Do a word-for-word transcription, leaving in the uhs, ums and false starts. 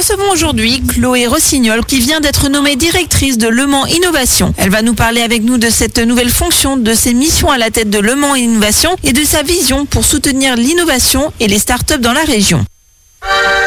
recevons aujourd'hui Chloé Rossignol qui vient d'être nommée directrice de Le Mans Innovation. Elle va nous parler avec nous de cette nouvelle fonction, de ses missions à la tête de Le Mans Innovation et de sa vision pour soutenir l'innovation et les startups dans la région.